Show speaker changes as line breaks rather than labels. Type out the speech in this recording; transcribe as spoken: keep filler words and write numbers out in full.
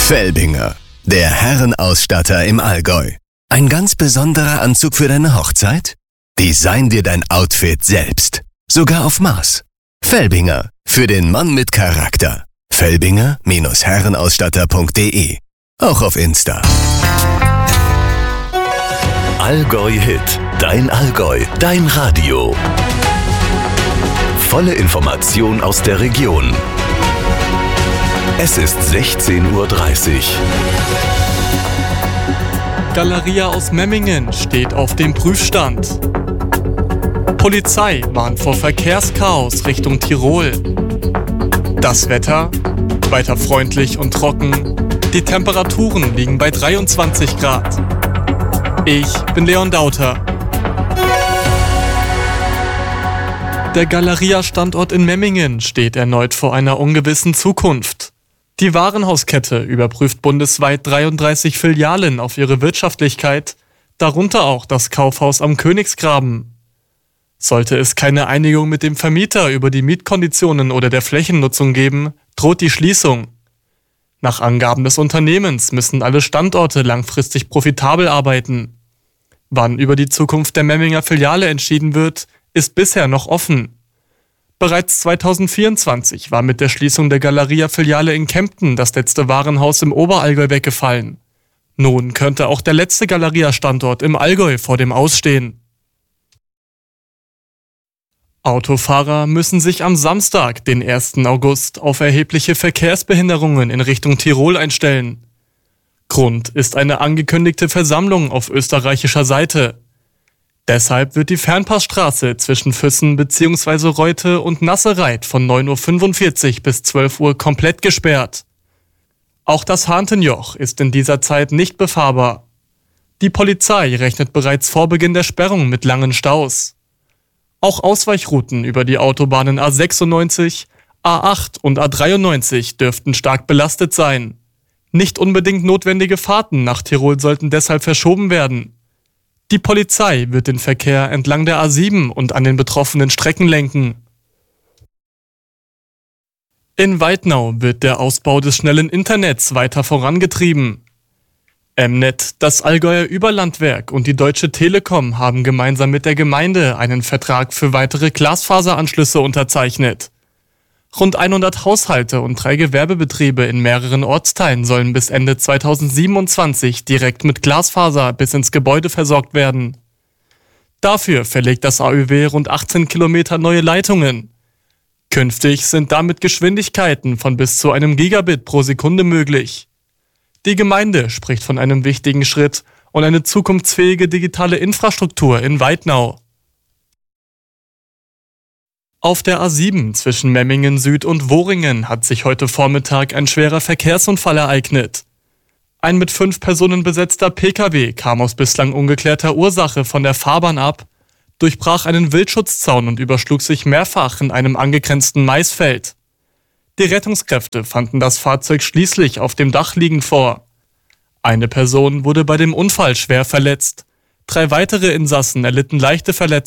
Felbinger, der Herrenausstatter im Allgäu. Ein ganz besonderer Anzug für deine Hochzeit? Design dir dein Outfit selbst. Sogar auf Maß. Felbinger, für den Mann mit Charakter. Felbinger Herrenausstatter punkt de. Auch auf Insta.
Allgäu Hit. Dein Allgäu. Dein Radio. Volle Information aus der Region. Es ist sechzehn Uhr dreißig.
Galeria aus Memmingen steht auf dem Prüfstand. Polizei warnt vor Verkehrschaos Richtung Tirol. Das Wetter? Weiter freundlich und trocken. Die Temperaturen liegen bei dreiundzwanzig Grad. Ich bin Leon Dauter. Der Galeria-Standort in Memmingen steht erneut vor einer ungewissen Zukunft. Die Warenhauskette überprüft bundesweit dreiunddreißig Filialen auf ihre Wirtschaftlichkeit, darunter auch das Kaufhaus am Königsgraben. Sollte es keine Einigung mit dem Vermieter über die Mietkonditionen oder der Flächennutzung geben, droht die Schließung. Nach Angaben des Unternehmens müssen alle Standorte langfristig profitabel arbeiten. Wann über die Zukunft der Memminger Filiale entschieden wird, ist bisher noch offen. Bereits zweitausendvierundzwanzig war mit der Schließung der Galeria-Filiale in Kempten das letzte Warenhaus im Oberallgäu weggefallen. Nun könnte auch der letzte Galeria-Standort im Allgäu vor dem Ausstehen. Autofahrer müssen sich am Samstag, den ersten August, auf erhebliche Verkehrsbehinderungen in Richtung Tirol einstellen. Grund ist eine angekündigte Versammlung auf österreichischer Seite. Deshalb wird die Fernpassstraße zwischen Füssen bzw. Reute und Nassereit von neun Uhr fünfundvierzig bis zwölf Uhr komplett gesperrt. Auch das Hahntenjoch ist in dieser Zeit nicht befahrbar. Die Polizei rechnet bereits vor Beginn der Sperrung mit langen Staus. Auch Ausweichrouten über die Autobahnen A sechsundneunzig, A acht und A dreiundneunzig dürften stark belastet sein. Nicht unbedingt notwendige Fahrten nach Tirol sollten deshalb verschoben werden. Die Polizei wird den Verkehr entlang der A sieben und an den betroffenen Strecken lenken. In Weidnau wird der Ausbau des schnellen Internets weiter vorangetrieben. M-Net, das Allgäuer Überlandwerk und die Deutsche Telekom haben gemeinsam mit der Gemeinde einen Vertrag für weitere Glasfaseranschlüsse unterzeichnet. Rund hundert Haushalte und drei Gewerbebetriebe in mehreren Ortsteilen sollen bis Ende zweitausendsiebenundzwanzig direkt mit Glasfaser bis ins Gebäude versorgt werden. Dafür verlegt das A Ö W rund achtzehn Kilometer neue Leitungen. Künftig sind damit Geschwindigkeiten von bis zu einem Gigabit pro Sekunde möglich. Die Gemeinde spricht von einem wichtigen Schritt und eine zukunftsfähige digitale Infrastruktur in Weidnau. Auf der A sieben zwischen Memmingen Süd und Wohringen hat sich heute Vormittag ein schwerer Verkehrsunfall ereignet. Ein mit fünf Personen besetzter Pkw kam aus bislang ungeklärter Ursache von der Fahrbahn ab, durchbrach einen Wildschutzzaun und überschlug sich mehrfach in einem angegrenzten Maisfeld. Die Rettungskräfte fanden das Fahrzeug schließlich auf dem Dach liegend vor. Eine Person wurde bei dem Unfall schwer verletzt. Drei weitere Insassen erlitten leichte Verletzungen.